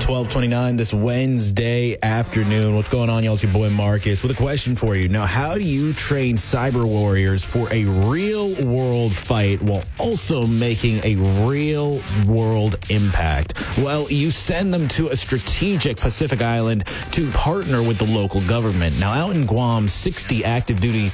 12:29 this Wednesday afternoon. What's going on, y'all? It's your boy Marcus with a question for you. Now, how do you train cyber warriors for a real-world fight while also making a real-world impact? Well, you send them to a strategic Pacific island to partner with the local government. Now, out in Guam, 60 active duty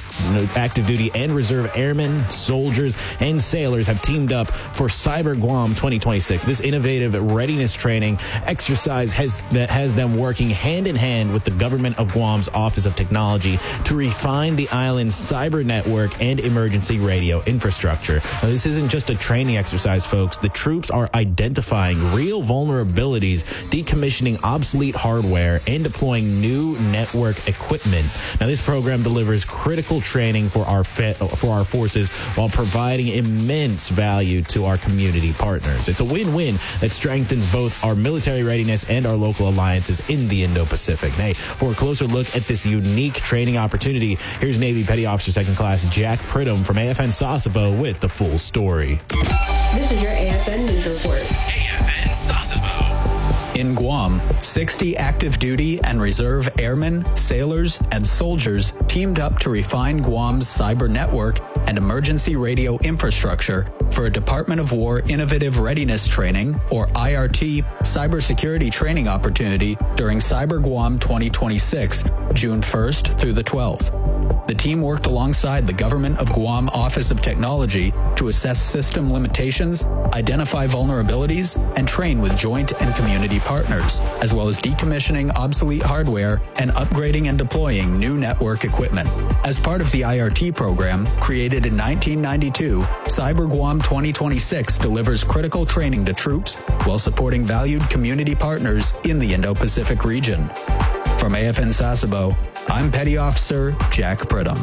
and reserve airmen, soldiers, and sailors have teamed up for Cyber Guam 2026. This innovative readiness training exercise has them working hand in hand with the government of Guam's Office of Technology to refine the island's cyber network and emergency radio infrastructure. Now, this isn't just a training exercise, folks. The troops are identifying real vulnerabilities, decommissioning obsolete hardware, and deploying new network equipment. Now, this program delivers critical training for our forces while providing immense value to our community partners. It's a win-win that strengthens both our military readiness and our local alliances in the Indo-Pacific. Hey, for a closer look at this unique training opportunity, here's Navy Petty Officer Second Class Jack Pridham from AFN Sasebo with the full story. This is your AFN News Report. AFN Sasebo. In Guam, 60 active duty and reserve airmen, sailors, and soldiers teamed up to refine Guam's cyber network and emergency radio infrastructure for a Department of War Innovative Readiness Training, or IRT, cybersecurity training opportunity during Cyber Guam 2026, June 1st through the 12th. The team worked alongside the Government of Guam Office of Technology to assess system limitations, identify vulnerabilities, and train with joint and community partners, as well as decommissioning obsolete hardware and upgrading and deploying new network equipment. As part of the IRT program, created in 1992, Cyber Guam 2026 delivers critical training to troops while supporting valued community partners in the Indo-Pacific region. From AFN Sasebo, I'm Petty Officer Jack Pridham.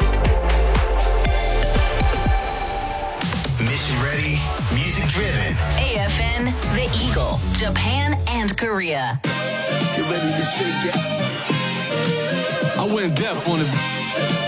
Mission ready, music driven. AFN, The Eagle, Japan and Korea. Get ready to shake it. I went deaf on it.